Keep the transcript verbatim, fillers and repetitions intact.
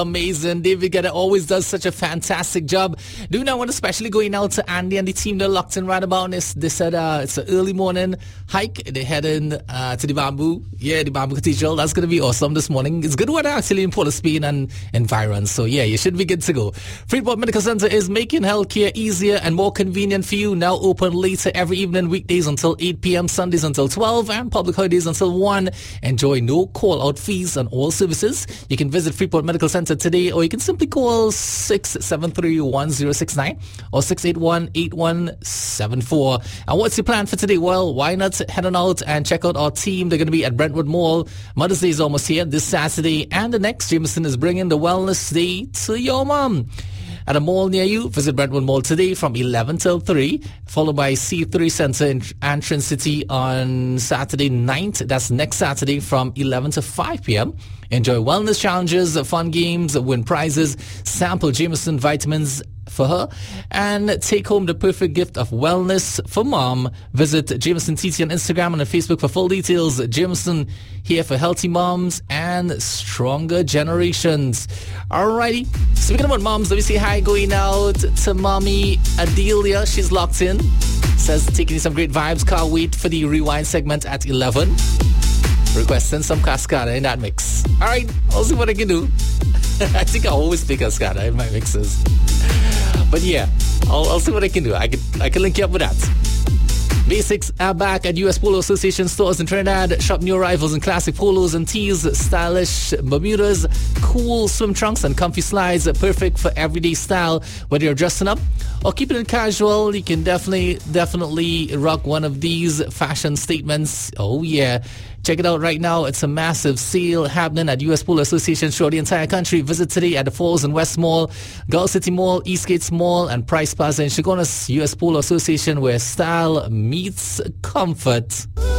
Amazing. David Guetta always does such a fantastic job. Do now want to especially going out to Andy and the team. They're locked in right about this. They said uh, it's an early morning hike. They're heading uh, to the Bamboo. Yeah, the Bamboo Cathedral. That's going to be awesome this morning. It's good weather actually in Port of Spain and environs. So yeah, you should be good to go. Freeport Medical Center is making healthcare easier and more convenient for you. Now open later every evening, weekdays until eight p.m., Sundays until twelve, and public holidays until one. Enjoy no call-out fees on all services. You can visit Freeport Medical Center today, or you can simply call six seven three, one zero six nine or six eight one, eight one seven four. And what's your plan for today? Well, why not head on out and check out our team? They're going to be at Brentwood Mall. Mother's Day is almost here this Saturday, and the next Jameson is bringing the Wellness Day to your mom. At a mall near you, visit Brentwood Mall today from eleven till three, followed by C three Center in Antrim City on Saturday ninth. That's next Saturday from eleven to five p.m. Enjoy wellness challenges, fun games, win prizes, sample Jameson vitamins for her, and take home the perfect gift of wellness for mom. Visit Jameson T T on Instagram and on Facebook for full details. Jameson, here for healthy moms and stronger generations. Alrighty, speaking about moms, let me say hi going out to mommy Adelia. She's locked in. Says taking some great vibes. Can't wait for the rewind segment at eleven. Requesting some Cascada in that mix. Alright, I'll see what I can do. I think I always play Cascada in my mixes. But yeah, I'll, I'll see what I can do. I can, I can link you up with that. Basics are back at U S Polo Association stores in Trinidad. Shop new arrivals in classic polos and tees, stylish Bermudas, cool swim trunks and comfy slides. Perfect for everyday style. Whether you're dressing up or keeping it casual, you can definitely, definitely rock one of these fashion statements. Oh yeah. Check it out right now. It's a massive sale happening at U S Polo Association throughout the entire country. Visit today at the Falls and West Mall, Gulf City Mall, Eastgates Mall, and Price Plaza in Chaguanas. U S Polo Association, where style meets comfort.